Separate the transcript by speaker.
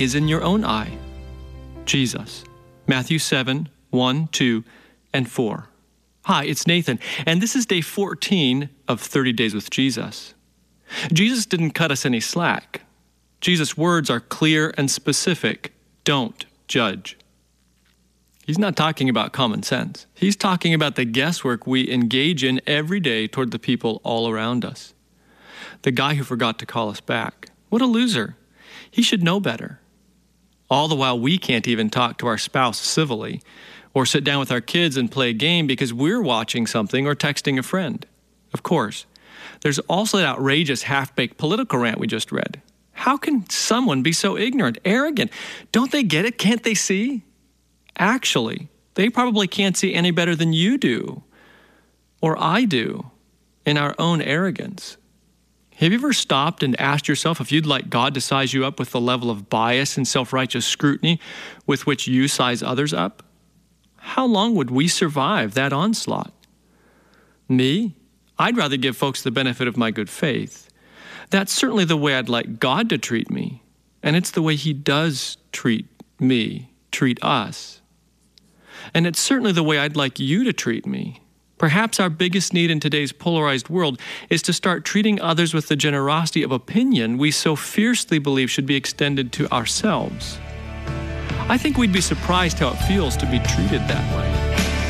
Speaker 1: speck is in your own eye? Jesus. Matthew 7, 1, 2, and 4. Hi, it's Nathan, and this is day 14 of 30 Days with Jesus. Jesus didn't cut us any slack. Jesus' words are clear and specific. Don't judge. He's not talking about common sense. He's talking about the guesswork we engage in every day toward the people all around us. The guy who forgot to call us back. What a loser. He should know better. All the while we can't even talk to our spouse civilly or sit down with our kids and play a game because we're watching something or texting a friend. Of course, there's also that outrageous half-baked political rant we just read. How can someone be so ignorant, arrogant? Don't they get it? Can't they see? Actually, they probably can't see any better than you do, or I do, in our own arrogance. Have you ever stopped and asked yourself if you'd like God to size you up with the level of bias and self-righteous scrutiny with which you size others up? How long would we survive that onslaught? Me? I'd rather give folks the benefit of my good faith. That's certainly the way I'd like God to treat me, and it's the way He does treat me, treat us. And it's certainly the way I'd like you to treat me. Perhaps our biggest need in today's polarized world is to start treating others with the generosity of opinion we so fiercely believe should be extended to ourselves. I think we'd be surprised how it feels to be treated that way.